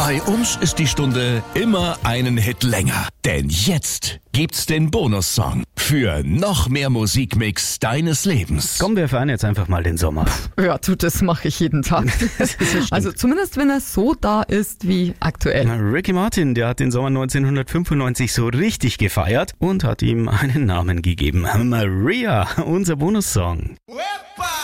Bei uns ist die Stunde immer einen Hit länger. Denn jetzt gibt's den Bonussong für noch mehr Musikmix deines Lebens. Komm, wir feiern jetzt einfach mal den Sommer. Ja, das mache ich jeden Tag. Also zumindest, wenn er so da ist wie aktuell. Ricky Martin, der hat den Sommer 1995 so richtig gefeiert und hat ihm einen Namen gegeben. Maria, unser Bonussong. Well,